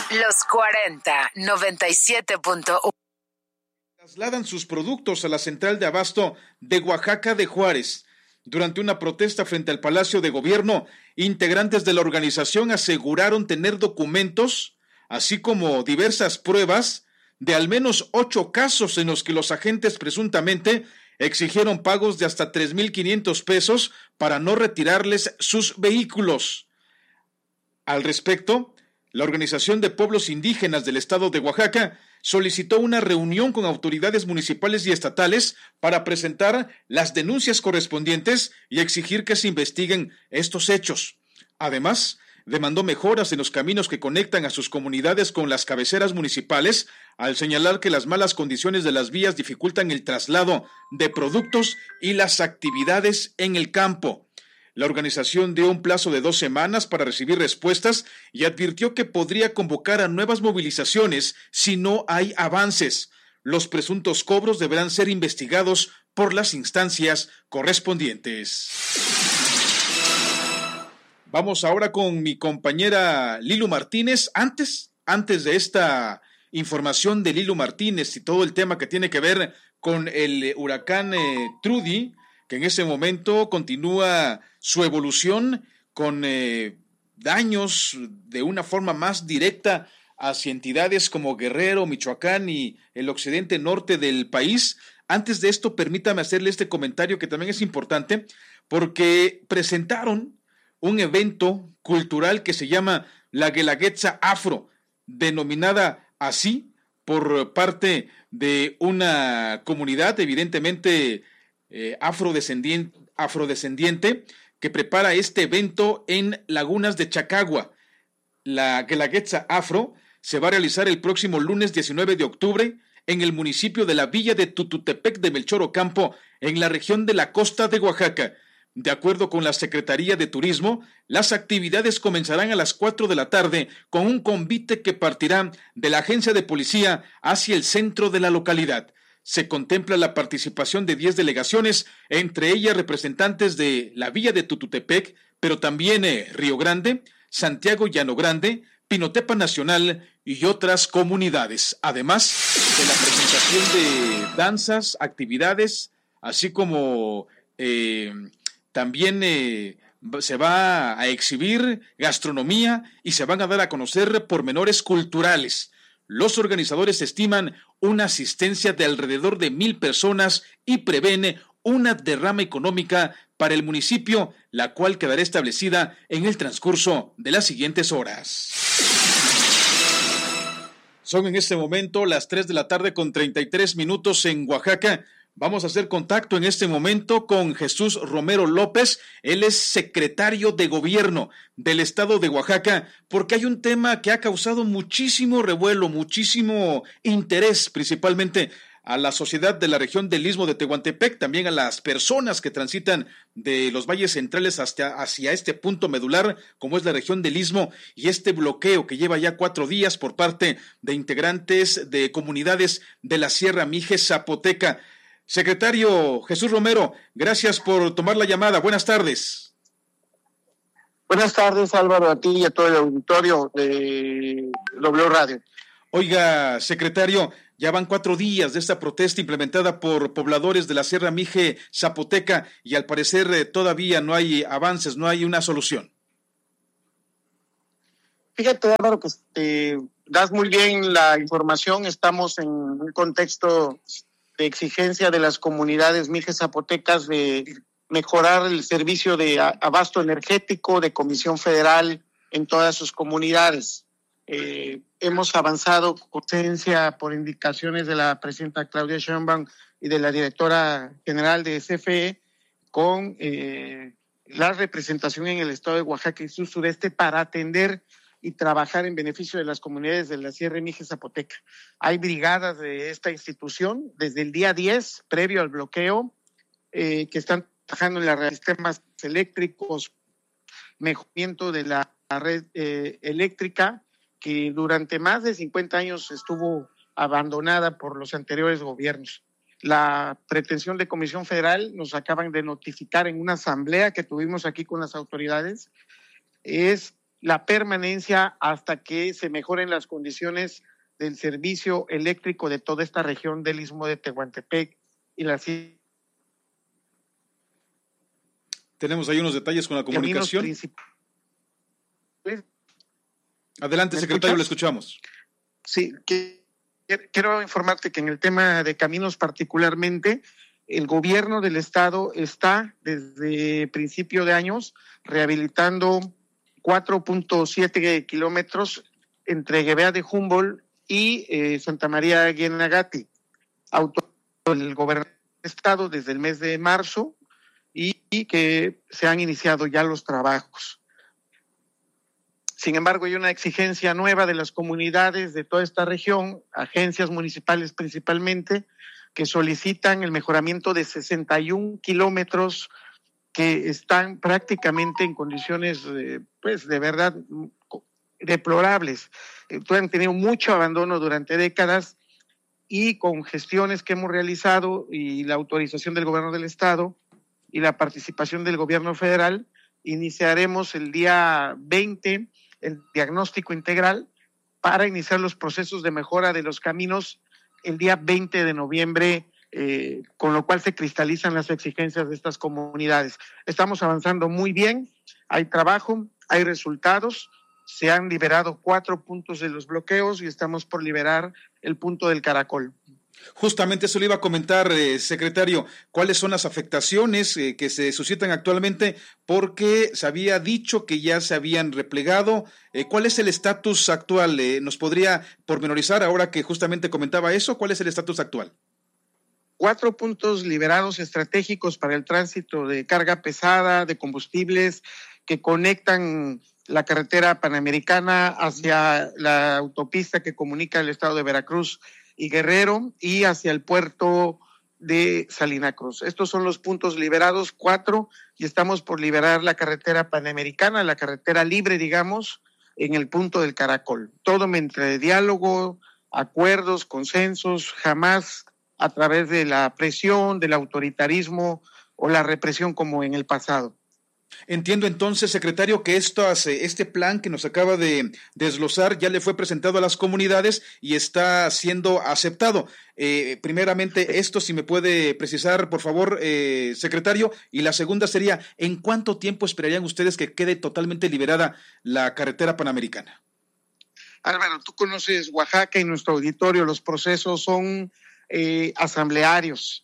Los 40, 97.1. Trasladan sus productos a la central de abasto de Oaxaca de Juárez. Durante una protesta frente al Palacio de Gobierno, integrantes de la organización aseguraron tener documentos, así como diversas pruebas de al menos 8 casos en los que los agentes presuntamente exigieron pagos de hasta 3,500 pesos para no retirarles sus vehículos. Al respecto, la Organización de Pueblos Indígenas del Estado de Oaxaca solicitó una reunión con autoridades municipales y estatales para presentar las denuncias correspondientes y exigir que se investiguen estos hechos. Además, demandó mejoras en los caminos que conectan a sus comunidades con las cabeceras municipales, al señalar que las malas condiciones de las vías dificultan el traslado de productos y las actividades en el campo. La organización dio un plazo de 2 semanas para recibir respuestas y advirtió que podría convocar a nuevas movilizaciones si no hay avances. Los presuntos cobros deberán ser investigados por las instancias correspondientes. Vamos ahora con mi compañera Lilu Martínez. Antes de esta información de Lilu Martínez y todo el tema que tiene que ver con el huracán Trudy, que en ese momento continúa su evolución con daños de una forma más directa hacia entidades como Guerrero, Michoacán y el occidente norte del país. Antes de esto, permítame hacerle este comentario que también es importante, porque presentaron un evento cultural que se llama la Guelaguetza Afro, denominada así por parte de una comunidad evidentemente afrodescendiente que prepara este evento en Lagunas de Chacagua. La Guelaguetza Afro se va a realizar el próximo lunes 19 de octubre en el municipio de la Villa de Tututepec de Melchor Ocampo, en la región de la costa de Oaxaca. De acuerdo con la Secretaría de Turismo, las actividades comenzarán a las 4 de la tarde con un convite que partirá de la agencia de policía hacia el centro de la localidad. Se contempla la participación de 10 delegaciones, entre ellas representantes de la Villa de Tututepec, pero también Río Grande, Santiago Llano Grande, Pinotepa Nacional y otras comunidades. Además de la presentación de danzas, actividades, así como también se va a exhibir gastronomía y se van a dar a conocer pormenores culturales. Los organizadores estiman una asistencia de alrededor de 1,000 personas y prevén una derrama económica para el municipio, la cual quedará establecida en el transcurso de las siguientes horas. Son en este momento las 3 de la tarde con 33 minutos en Oaxaca. Vamos a hacer contacto en este momento con Jesús Romero López. Él es secretario de Gobierno del Estado de Oaxaca, porque hay un tema que ha causado muchísimo revuelo, muchísimo interés, principalmente a la sociedad de la región del Istmo de Tehuantepec, también a las personas que transitan de los valles centrales hacia este punto medular, como es la región del Istmo, y este bloqueo que lleva ya 4 días por parte de integrantes de comunidades de la Sierra Mije Zapoteca. Secretario Jesús Romero, gracias por tomar la llamada. Buenas tardes. Buenas tardes, Álvaro, a ti y a todo el auditorio de W Radio. Oiga, secretario, ya van 4 días de esta protesta implementada por pobladores de la Sierra Mije Zapoteca y al parecer todavía no hay avances, no hay una solución. Fíjate, Álvaro, que das muy bien la información. Estamos en un contexto de exigencia de las comunidades mijes zapotecas de mejorar el servicio de abasto energético de Comisión Federal en todas sus comunidades. Hemos avanzado con conciencia por indicaciones de la presidenta Claudia Sheinbaum y de la directora general de CFE con la representación en el estado de Oaxaca y sur sureste para atender y trabajar en beneficio de las comunidades de la Sierra Mije Zapoteca. Hay brigadas de esta institución desde el día 10, previo al bloqueo, que están trabajando en la red de sistemas eléctricos, mejoramiento de la red eléctrica, que durante más de 50 años estuvo abandonada por los anteriores gobiernos. La pretensión de Comisión Federal, nos acaban de notificar en una asamblea que tuvimos aquí con las autoridades, es la permanencia hasta que se mejoren las condiciones del servicio eléctrico de toda esta región del Istmo de Tehuantepec y las Tenemos ahí unos detalles con la comunicación. Adelante, secretario, le escuchamos. Sí, quiero informarte que en el tema de caminos particularmente, el gobierno del estado está desde principio de años rehabilitando 4.7 kilómetros entre Guevea de Humboldt y Santa María Guienagati. El gobernador del estado desde el mes de marzo y que se han iniciado ya los trabajos. Sin embargo, hay una exigencia nueva de las comunidades de toda esta región, agencias municipales principalmente, que solicitan el mejoramiento de 61 kilómetros que están prácticamente en condiciones, pues, de verdad deplorables. Han tenido mucho abandono durante décadas y con gestiones que hemos realizado y la autorización del gobierno del estado y la participación del gobierno federal, iniciaremos el día 20 el diagnóstico integral para iniciar los procesos de mejora de los caminos el día 20 de noviembre, con lo cual se cristalizan las exigencias de estas comunidades. Estamos avanzando muy bien, hay trabajo, hay resultados, se han liberado 4 puntos de los bloqueos y estamos por liberar el punto del Caracol. Justamente eso le iba a comentar, secretario, ¿cuáles son las afectaciones que se suscitan actualmente? Porque se había dicho que ya se habían replegado. ¿Cuál es el estatus actual? ¿Nos podría pormenorizar ahora que justamente comentaba eso? ¿Cuál es el estatus actual? 4 puntos liberados estratégicos para el tránsito de carga pesada, de combustibles, que conectan la carretera panamericana hacia la autopista que comunica el estado de Veracruz y Guerrero y hacia el puerto de Salina Cruz. Estos son los puntos liberados, 4, y estamos por liberar la carretera panamericana, la carretera libre, digamos, en el punto del Caracol. Todo mediante diálogo, acuerdos, consensos, jamás a través de la presión, del autoritarismo o la represión como en el pasado. Entiendo entonces, secretario, que este plan que nos acaba de desglosar ya le fue presentado a las comunidades y está siendo aceptado. Primeramente, esto si me puede precisar, por favor, secretario, y la segunda sería, ¿en cuánto tiempo esperarían ustedes que quede totalmente liberada la carretera panamericana? Álvaro, tú conoces Oaxaca y nuestro auditorio, los procesos son asamblearios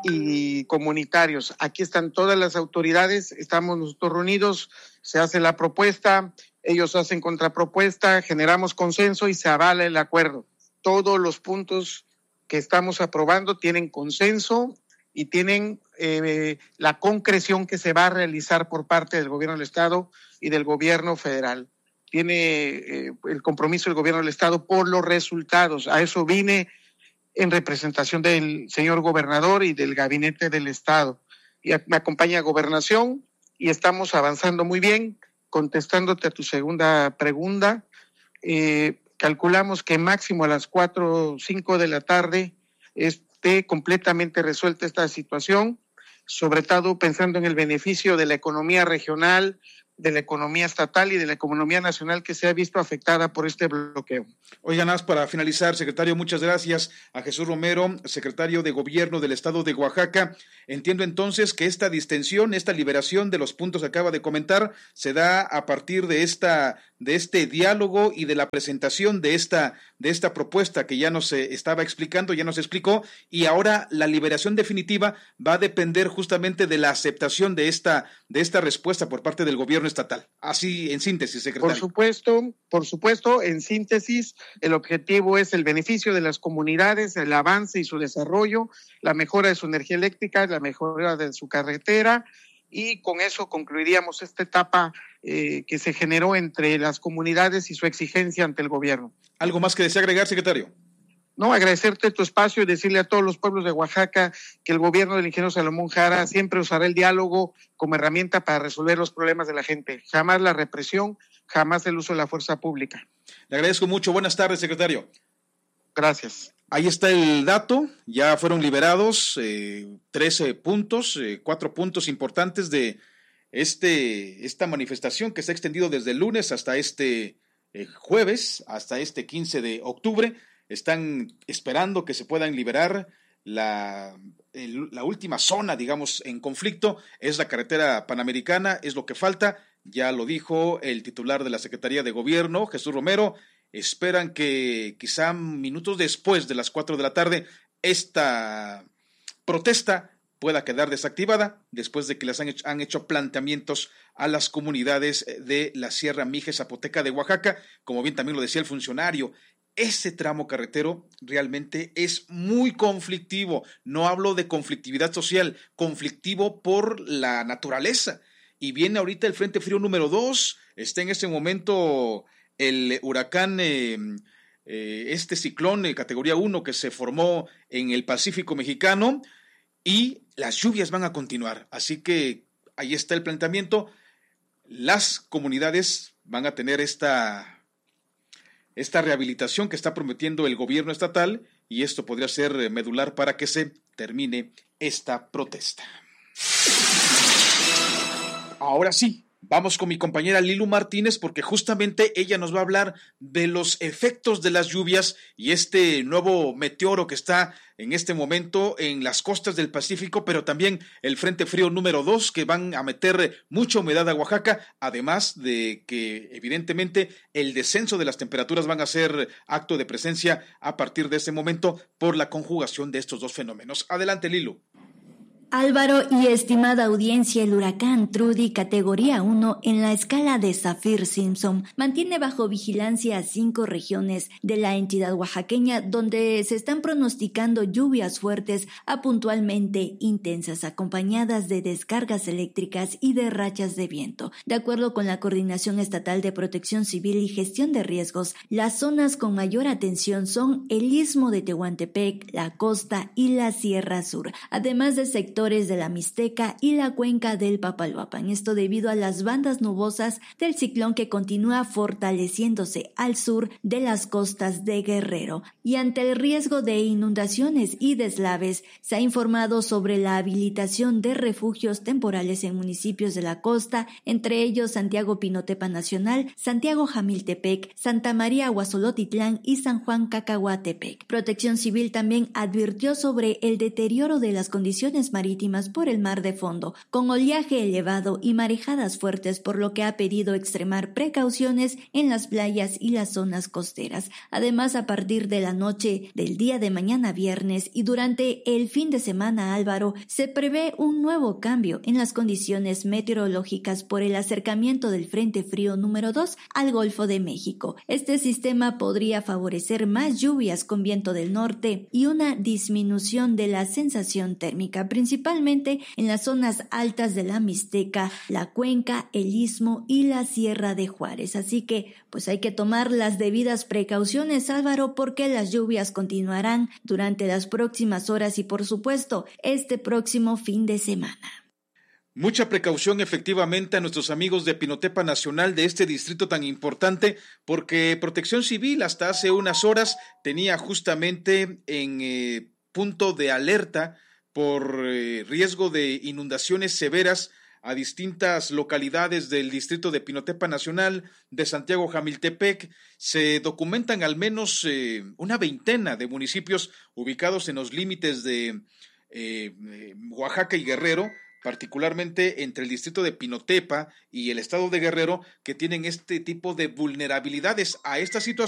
y comunitarios. Aquí están todas las autoridades, estamos nosotros reunidos, se hace la propuesta, ellos hacen contrapropuesta, generamos consenso y se avala el acuerdo. Todos los puntos que estamos aprobando tienen consenso y tienen la concreción que se va a realizar por parte del gobierno del estado y del gobierno federal. Tiene el compromiso del gobierno del estado por los resultados. A eso vine en representación del señor gobernador y del gabinete del estado. Y me acompaña Gobernación y estamos avanzando muy bien. Contestándote a tu segunda pregunta, calculamos que máximo a las 4 o 5 de la tarde esté completamente resuelta esta situación, sobre todo pensando en el beneficio de la economía regional, de la economía estatal y de la economía nacional que se ha visto afectada por este bloqueo. Oigan, más para finalizar, secretario, muchas gracias a Jesús Romero, secretario de Gobierno del Estado de Oaxaca. Entiendo entonces que esta distensión, esta liberación de los puntos que acaba de comentar, se da a partir de este diálogo y de la presentación de esta propuesta que ya nos estaba explicando, ya nos explicó, y ahora la liberación definitiva va a depender justamente de la aceptación de esta respuesta por parte del gobierno estatal. Así, en síntesis, secretario. Por supuesto, en síntesis, el objetivo es el beneficio de las comunidades, el avance y su desarrollo, la mejora de su energía eléctrica, la mejora de su carretera, y con eso concluiríamos esta etapa que se generó entre las comunidades y su exigencia ante el gobierno. ¿Algo más que desea agregar, secretario? No, agradecerte tu espacio y decirle a todos los pueblos de Oaxaca que el gobierno del ingeniero Salomón Jara siempre usará el diálogo como herramienta para resolver los problemas de la gente. Jamás la represión, jamás el uso de la fuerza pública. Le agradezco mucho. Buenas tardes, secretario. Gracias. Ahí está el dato. Ya fueron liberados 13 puntos, 4 puntos importantes de esta manifestación que se ha extendido desde el lunes hasta este jueves, hasta este 15 de octubre. Están esperando que se puedan liberar la última zona, digamos, en conflicto. Es la carretera panamericana, es lo que falta. Ya lo dijo el titular de la Secretaría de Gobierno, Jesús Romero. Esperan que quizá minutos después de las 4 de la tarde esta protesta pueda quedar desactivada después de que les han hecho planteamientos a las comunidades de la Sierra Mije Zapoteca de Oaxaca. Como bien también lo decía el funcionario, ese tramo carretero realmente es muy conflictivo. No hablo de conflictividad social, conflictivo por la naturaleza. Y viene ahorita el Frente Frío número 2, está en ese momento el huracán, este ciclón categoría 1 que se formó en el Pacífico mexicano, y las lluvias van a continuar. Así que ahí está el planteamiento. Las comunidades van a tener esta rehabilitación que está prometiendo el gobierno estatal, y esto podría ser medular para que se termine esta protesta. Ahora sí, vamos con mi compañera Lilu Martínez, porque justamente ella nos va a hablar de los efectos de las lluvias y este nuevo meteoro que está en este momento en las costas del Pacífico, pero también el Frente Frío número 2 que van a meter mucha humedad a Oaxaca, además de que evidentemente el descenso de las temperaturas van a ser acto de presencia a partir de ese momento por la conjugación de estos dos fenómenos. Adelante, Lilu. Álvaro y estimada audiencia, el huracán Trudy, categoría 1 en la escala de Saffir-Simpson, mantiene bajo vigilancia a 5 regiones de la entidad oaxaqueña, donde se están pronosticando lluvias fuertes a puntualmente intensas, acompañadas de descargas eléctricas y de rachas de viento. De acuerdo con la Coordinación Estatal de Protección Civil y Gestión de Riesgos, las zonas con mayor atención son el Istmo de Tehuantepec, la costa y la Sierra Sur, además de sectores de la Mixteca y la cuenca del Papaloapan. Esto debido a las bandas nubosas del ciclón que continúa fortaleciéndose al sur de las costas de Guerrero. Y ante el riesgo de inundaciones y deslaves, se ha informado sobre la habilitación de refugios temporales en municipios de la costa, entre ellos Santiago Pinotepa Nacional, Santiago Jamiltepec, Santa María Huazolotitlán y San Juan Cacahuatepec. Protección Civil también advirtió sobre el deterioro de las condiciones marítimas por el mar de fondo, con oleaje elevado y marejadas fuertes, por lo que ha pedido extremar precauciones en las playas y las zonas costeras. Además, a partir de la noche del día de mañana viernes y durante el fin de semana, Álvaro, se prevé un nuevo cambio en las condiciones meteorológicas por el acercamiento del Frente Frío número 2 al Golfo de México. Este sistema podría favorecer más lluvias con viento del norte y una disminución de la sensación térmica, principalmente en las zonas altas de la Mixteca, la Cuenca, el Istmo y la Sierra de Juárez. Así que pues hay que tomar las debidas precauciones, Álvaro, porque las lluvias continuarán durante las próximas horas y por supuesto este próximo fin de semana. Mucha precaución efectivamente a nuestros amigos de Pinotepa Nacional, de este distrito tan importante, porque Protección Civil hasta hace unas horas tenía justamente en punto de alerta por riesgo de inundaciones severas a distintas localidades del distrito de Pinotepa Nacional, de Santiago Jamiltepec. Se documentan al menos una veintena de municipios ubicados en los límites de Oaxaca y Guerrero, particularmente entre el distrito de Pinotepa y el estado de Guerrero, que tienen este tipo de vulnerabilidades a esta situación.